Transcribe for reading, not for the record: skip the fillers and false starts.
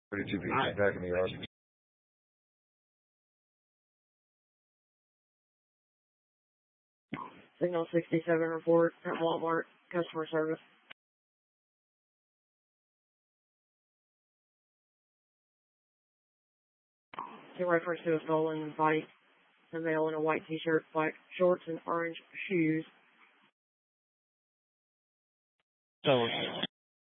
32 feet back in the yard. Signal 67 report at Walmart, customer service. In reference to a stolen bike, a male in a white t-shirt, black shorts, and orange shoes. Stolen.